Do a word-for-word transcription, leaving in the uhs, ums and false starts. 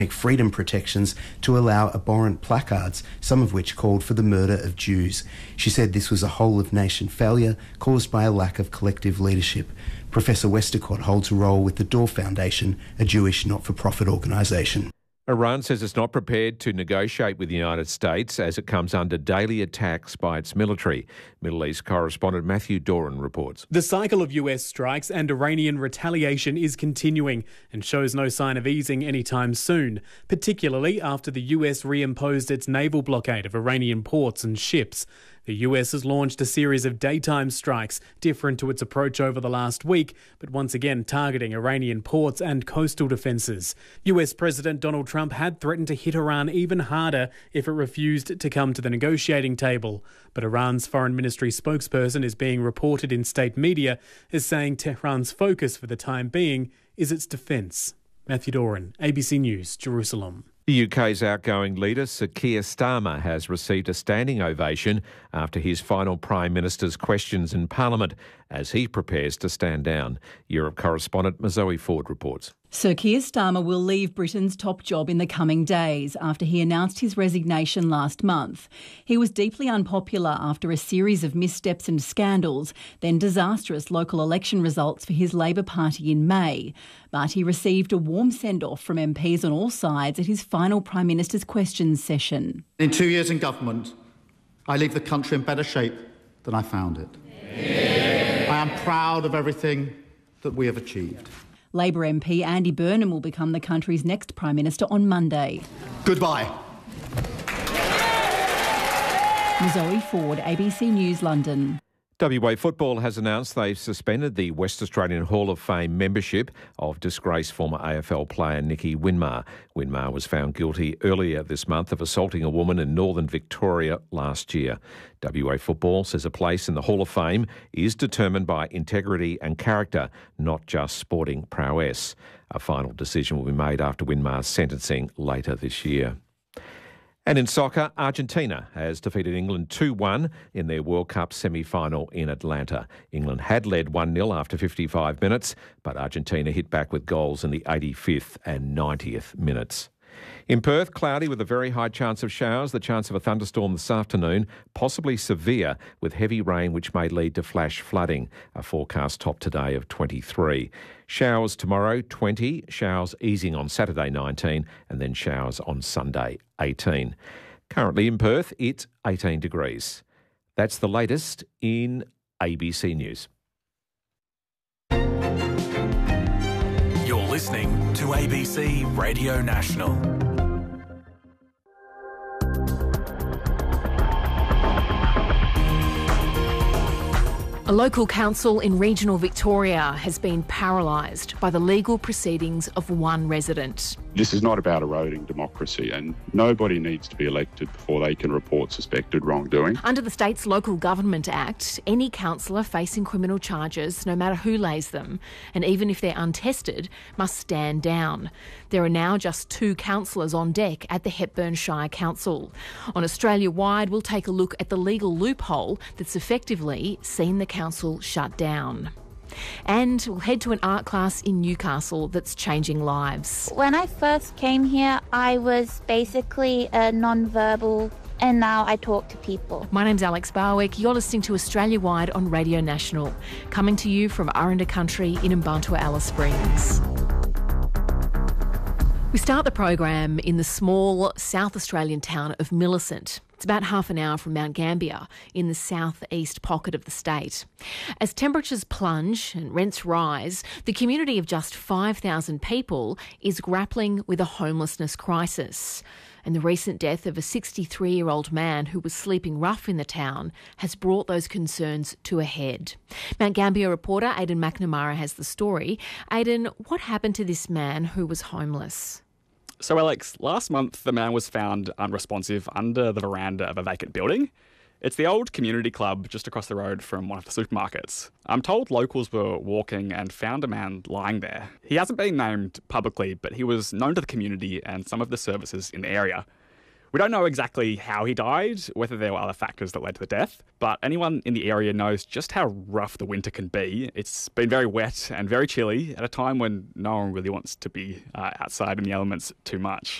freedom protections to allow abhorrent placards, some of which called for the murder of Jews. She said this was a whole-of-nation failure caused by a lack of collective leadership. Professor Westacott holds a role with the Door Foundation, a Jewish not-for-profit organisation. Iran says it's not prepared to negotiate with the United States as it comes under daily attacks by its military. Middle East correspondent Matthew Doran reports. The cycle of U S strikes and Iranian retaliation is continuing and shows no sign of easing anytime soon, particularly after the U S reimposed its naval blockade of Iranian ports and ships. The U S has launched a series of daytime strikes, different to its approach over the last week, but once again targeting Iranian ports and coastal defences. U S President Donald Trump had threatened to hit Iran even harder if it refused to come to the negotiating table. But Iran's foreign ministry spokesperson is being reported in state media as saying Tehran's focus for the time being is its defence. Matthew Doran, A B C News, Jerusalem. The U K's outgoing leader, Sir Keir Starmer, has received a standing ovation after his final Prime Minister's questions in Parliament as he prepares to stand down. Europe correspondent Zoe Ford reports. Sir Keir Starmer will leave Britain's top job in the coming days after he announced his resignation last month. He was deeply unpopular after a series of missteps and scandals, then disastrous local election results for his Labor Party in May. But he received a warm send-off from M Ps on all sides at his final Prime Minister's questions session. In two years in government, I leave the country in better shape than I found it. Yeah. I am proud of everything that we have achieved. Labor M P Andy Burnham will become the country's next Prime Minister on Monday. Goodbye. Zoe Ford, A B C News, London. W A Football has announced they've suspended the West Australian Hall of Fame membership of disgraced former A F L player Nicky Winmar. Winmar was found guilty earlier this month of assaulting a woman in northern Victoria last year. W A Football says a place in the Hall of Fame is determined by integrity and character, not just sporting prowess. A final decision will be made after Winmar's sentencing later this year. And in soccer, Argentina has defeated England two one in their World Cup semi-final in Atlanta. England had led one nil after fifty-five minutes, but Argentina hit back with goals in the eighty-fifth and ninetieth minutes. In Perth, cloudy with a very high chance of showers, the chance of a thunderstorm this afternoon, possibly severe with heavy rain which may lead to flash flooding. A forecast top today of twenty-three. Showers tomorrow, twenty. Showers easing on Saturday, nineteen. And then showers on Sunday, eighteen. Currently in Perth, it's eighteen degrees. That's the latest in A B C News. You're listening to A B C Radio National. A local council in regional Victoria has been paralysed by the legal proceedings of one resident. This is not about eroding democracy, and nobody needs to be elected before they can report suspected wrongdoing. Under the state's Local Government Act, any councillor facing criminal charges, no matter who lays them, and even if they're untested, must stand down. There are now just two councillors on deck at the Hepburn Shire Council. On Australia-wide, we'll take a look at the legal loophole that's effectively seen the council shut down. And we'll head to an art class in Newcastle that's changing lives. When I first came here, I was basically a non-verbal, and now I talk to people. My name's Alex Barwick. You're listening to Australia-wide on Radio National, coming to you from Aranda Country in Mbantua Alice Springs. We start the program in the small South Australian town of Millicent. It's about half an hour from Mount Gambier in the southeast pocket of the state. As temperatures plunge and rents rise, the community of just five thousand people is grappling with a homelessness crisis. And the recent death of a sixty-three-year-old man who was sleeping rough in the town has brought those concerns to a head. Mount Gambier reporter Aidan McNamara has the story. Aidan, what happened to this man who was homeless? So, Alex, last month the man was found unresponsive under the veranda of a vacant building. It's the old community club just across the road from one of the supermarkets. I'm told locals were walking and found a man lying there. He hasn't been named publicly, but he was known to the community and some of the services in the area. We don't know exactly how he died, whether there were other factors that led to the death, but anyone in the area knows just how rough the winter can be. It's been very wet and very chilly at a time when no one really wants to be uh, outside in the elements too much.